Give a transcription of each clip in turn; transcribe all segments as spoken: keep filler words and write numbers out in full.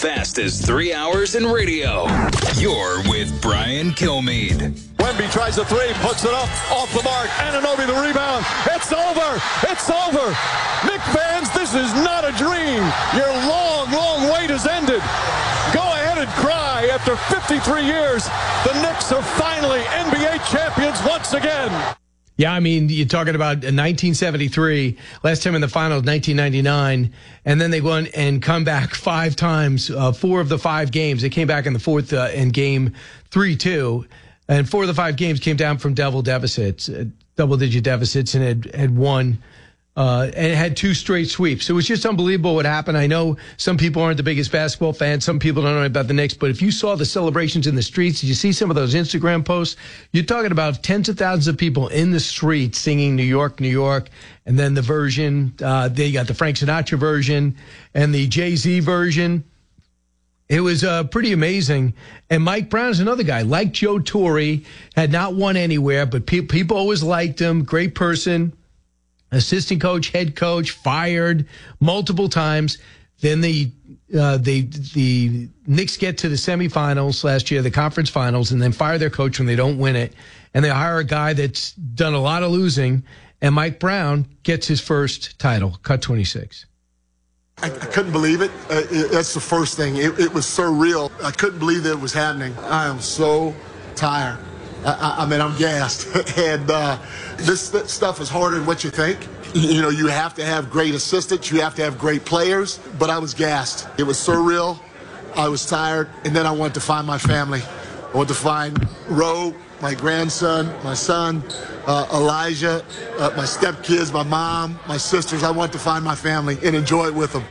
fast as three hours in radio. You're with Brian Kilmeade. Wemby tries a three, puts it up, off the mark. Anunoby the rebound. It's over. It's over. Knicks fans, this is not a dream. Your long, long wait has ended. Go ahead and cry. After fifty-three years, the Knicks are finally N B A champions once again. Yeah, I mean, you're talking about nineteen seventy-three, last time in the finals, nineteen ninety-nine, and then they won and come back five times, uh, four of the five games. They came back in the fourth uh, in game three two, and four of the five games came down from double deficits, uh, double-digit deficits, and had, had won. Uh, and had two straight sweeps. So it was just unbelievable what happened. I know some people aren't the biggest basketball fans. Some people don't know about the Knicks. But if you saw the celebrations in the streets, did you see some of those Instagram posts? You're talking about tens of thousands of people in the streets singing New York, New York. And then the version, uh, they got the Frank Sinatra version and the Jay-Z version. It was uh, pretty amazing. And Mike Brown is another guy. Like Joe Torre, had not won anywhere, but pe- people always liked him. Great person. Assistant coach, head coach, fired multiple times. Then the uh, the the Knicks get to the semifinals last year, the conference finals, and then fire their coach when they don't win it. And they hire a guy that's done a lot of losing. And Mike Brown gets his first title, cut twenty-six. I, I couldn't believe it. Uh, it. That's the first thing. It, it was surreal. I couldn't believe that it was happening. I am so tired. I, I mean, I'm gassed. and uh, this, this stuff is harder than what you think. You know, you have to have great assistants. You have to have great players. But I was gassed. It was surreal. I was tired. And then I wanted to find my family. I wanted to find Ro, my grandson, my son, uh, Elijah, uh, my stepkids, my mom, my sisters. I wanted to find my family and enjoy it with them.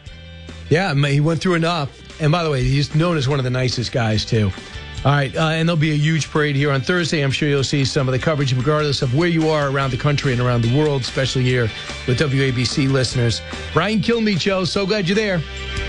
Yeah, he went through enough. And by the way, he's known as one of the nicest guys, too. All right, uh, and there'll be a huge parade here on Thursday. I'm sure you'll see some of the coverage regardless of where you are around the country and around the world, especially here with W A B C listeners. Brian Kilmeade Show, so glad you're there.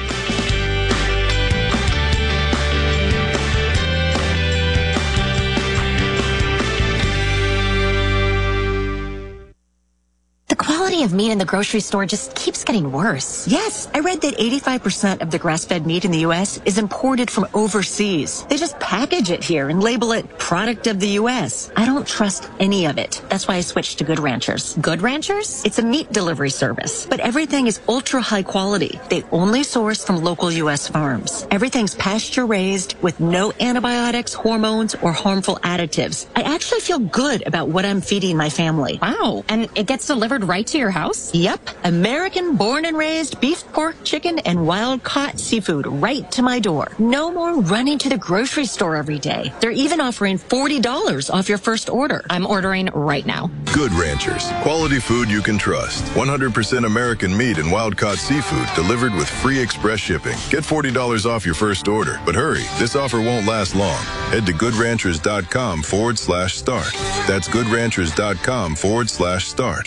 Of meat in the grocery store just keeps getting worse. Yes, I read that eighty-five percent of the grass-fed meat in the U S is imported from overseas. They just package it here and label it product of the U S. I don't trust any of it. That's why I switched to Good Ranchers. Good Ranchers? It's a meat delivery service, but everything is ultra high quality. They only source from local U S farms. Everything's pasture raised with no antibiotics, hormones, or harmful additives. I actually feel good about what I'm feeding my family. Wow. And it gets delivered right to your house? Yep. American born and raised beef, pork, chicken, and wild caught seafood right to my door. No more running to the grocery store every day. They're even offering forty dollars off your first order. I'm ordering right now. Good Ranchers. Quality food you can trust. one hundred percent American meat and wild caught seafood delivered with free express shipping. Get forty dollars off your first order. But hurry, this offer won't last long. Head to goodranchers.com forward slash start. That's goodranchers.com forward slash start.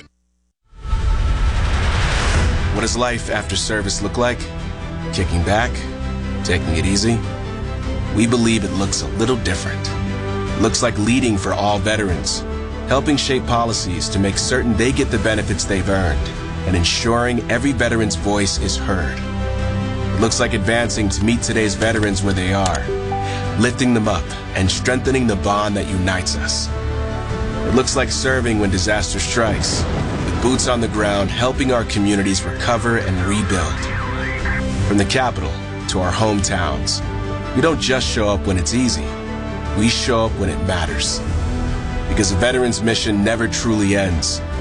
What does life after service look like? Kicking back? Taking it easy? We believe it looks a little different. It looks like leading for all veterans, helping shape policies to make certain they get the benefits they've earned, and ensuring every veteran's voice is heard. It looks like advancing to meet today's veterans where they are, lifting them up and strengthening the bond that unites us. It looks like serving when disaster strikes, with boots on the ground, helping our communities recover and rebuild. From the capital to our hometowns, we don't just show up when it's easy. We show up when it matters. Because a veteran's mission never truly ends